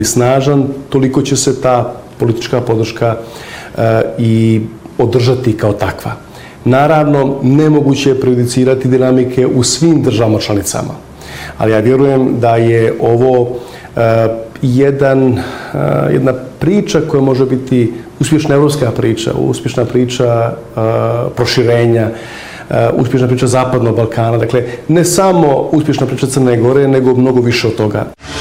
snažan, toliko će se ta politička podrška i održati kao takva. Naravno, nemoguće je prejudicirati dinamike u svim državama članicama, ali ja vjerujem da je ovo jedna priča koja može biti uspješna evropska priča, uspješna priča proširenja, uspješna priča Zapadnog Balkana. Dakle, ne samo uspješna priča Crne Gore, nego mnogo više od toga.